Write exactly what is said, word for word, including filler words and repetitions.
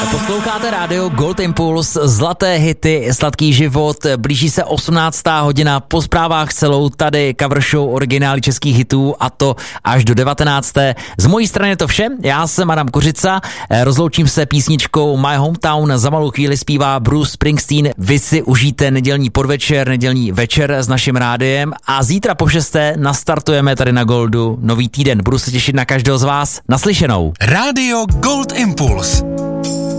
Posloucháte rádio Gold Impuls, zlaté hity, sladký život, blíží se osmnáctá hodina, po zprávách celou tady cover show originály českých hitů a to až do devatenácté. Z mojí strany je to vše, já jsem Adam Kořica, rozloučím se písničkou My Hometown, za malou chvíli zpívá Bruce Springsteen, vy si užijte nedělní podvečer, nedělní večer s naším rádiem a zítra po šesté nastartujeme tady na Goldu nový týden, budu se těšit na každého z vás, naslyšenou. Rádio Gold Impuls.